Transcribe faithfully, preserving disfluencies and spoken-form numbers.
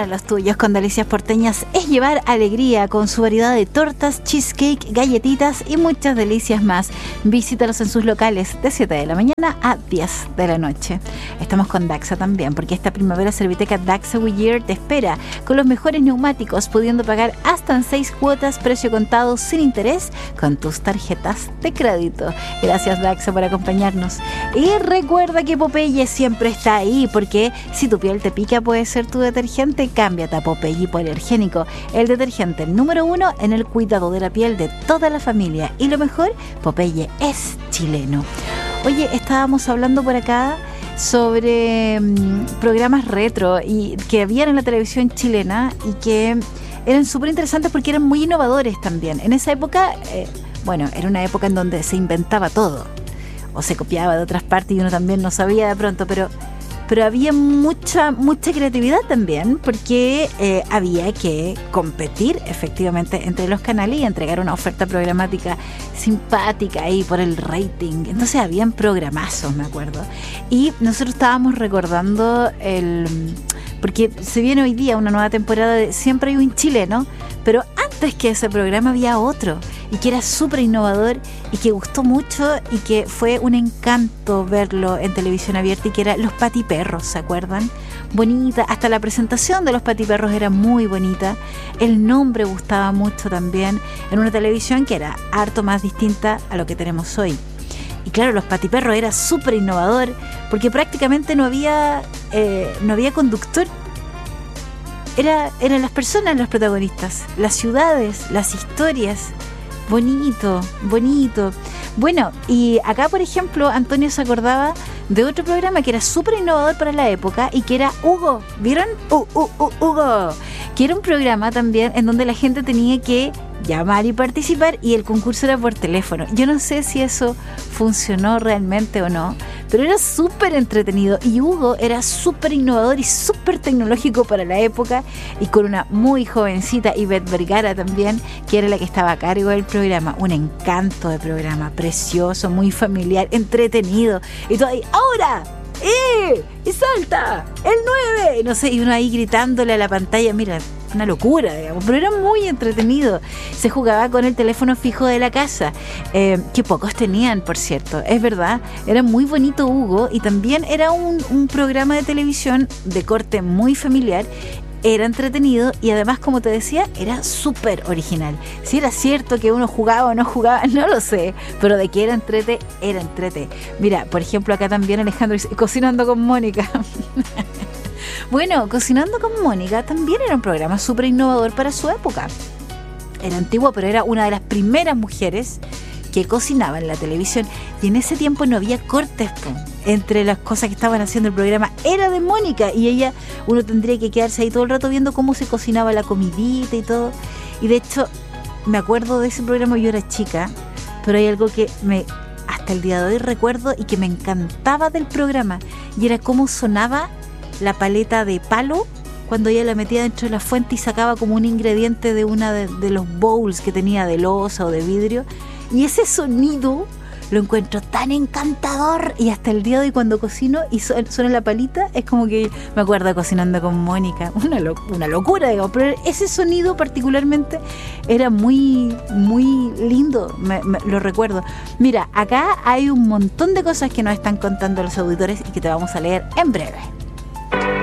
para los tuyos con Delicias Porteñas es llevar alegría con su variedad de tortas, cheesecake, galletitas y muchas delicias más. Visítalos en sus locales de siete de la mañana a diez de la noche. Estamos con Daxa también, porque esta primavera Serviteca Daxa Goodyear te espera con los mejores neumáticos, pudiendo pagar hasta en seis cuotas, precio contado sin interés, con tus tarjetas de crédito. Gracias, Daxa, por acompañarnos. Y recuerda que Popeye siempre está ahí, porque si tu piel te pica puede ser tu detergente. Cámbiate a Popeye Hipoalergénico, el detergente número uno en el cuidado de la piel de toda la familia. Y lo mejor, Popeye es chileno. Oye, estábamos hablando por acá sobre mmm, programas retro y que habían en la televisión chilena y que eran súper interesantes porque eran muy innovadores también. En esa época, eh, bueno, era una época en donde se inventaba todo o se copiaba de otras partes y uno también no sabía de pronto, pero pero había mucha mucha creatividad también, porque eh, había que competir efectivamente entre los canales y entregar una oferta programática simpática ahí por el rating. Entonces habían programazos, me acuerdo, y nosotros estábamos recordando el... porque se viene hoy día una nueva temporada de Siempre hay un chileno, pero antes que ese programa había otro, y que era súper innovador y que gustó mucho y que fue un encanto verlo en televisión abierta, y que era Los Patiperros, ¿se acuerdan? Bonita, hasta la presentación de Los Patiperros era muy bonita, el nombre gustaba mucho también, en una televisión que era harto más distinta a lo que tenemos hoy. Y claro, Los Patiperros era súper innovador porque prácticamente no había eh, no había conductor. Era, eran las personas los protagonistas, las ciudades, las historias. Bonito, bonito. Bueno, y acá, por ejemplo, Antonio se acordaba de otro programa que era súper innovador para la época y que era Hugo. ¿Vieron? Uh, uh, uh, Hugo. Que era un programa también en donde la gente tenía que llamar y participar, y el concurso era por teléfono. Yo no sé si eso funcionó realmente o no, pero era súper entretenido, y Hugo era súper innovador y súper tecnológico para la época, y con una muy jovencita Ivette Vergara también, que era la que estaba a cargo del programa. Un encanto de programa, precioso, muy familiar, entretenido, y todo ahí, ¡ahora! ¡Eh! ¡Y salta! ¡El nueve! No sé, y uno ahí gritándole a la pantalla, mira, una locura, digamos, pero era muy entretenido. Se jugaba con el teléfono fijo de la casa, eh, que pocos tenían, por cierto, es verdad. Era muy bonito Hugo, y también era un, un programa de televisión de corte muy familiar. Era entretenido y además, como te decía, era súper original. Si era cierto que uno jugaba o no jugaba, no lo sé, pero de que era entrete, era entrete. Mira, por ejemplo, acá también Alejandro dice, Cocinando con Mónica. Bueno, Cocinando con Mónica también era un programa súper innovador para su época. Era antiguo, pero era una de las primeras mujeres que cocinaba en la televisión, y en ese tiempo no había cortes, po. Entre las cosas que estaban haciendo el programa era de Mónica, y ella, uno tendría que quedarse ahí todo el rato viendo cómo se cocinaba la comidita y todo. Y de hecho me acuerdo de ese programa, yo era chica, pero hay algo que me hasta el día de hoy recuerdo y que me encantaba del programa, y era cómo sonaba la paleta de palo cuando ella la metía dentro de la fuente y sacaba como un ingrediente de una de, de los bowls que tenía de loza o de vidrio. Y ese sonido lo encuentro tan encantador, y hasta el día de hoy cuando cocino y suena la palita, es como que me acuerdo de Cocinando con Mónica. Una, lo, una locura, digamos, pero ese sonido particularmente era muy, muy lindo, me, me, lo recuerdo. Mira, acá hay un montón de cosas que nos están contando los auditores y que te vamos a leer en breve.